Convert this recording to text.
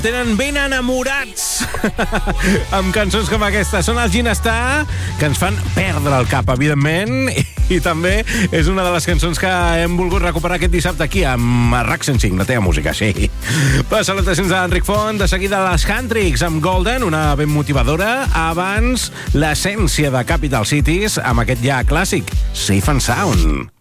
tenen ben enamorats amb cançons com aquesta. Són els Ginestar, que ens fan perdre el cap, evidentment, i també és una de les cançons que hem volgut recuperar aquest dissabte aquí, amb RAC 105, la teva música, sí. Les salutacions d'Enric Font, de seguida les Handtricks amb Golden, una ben motivadora, abans l'essència de Capital Cities amb aquest ja clàssic, Safe and Sound.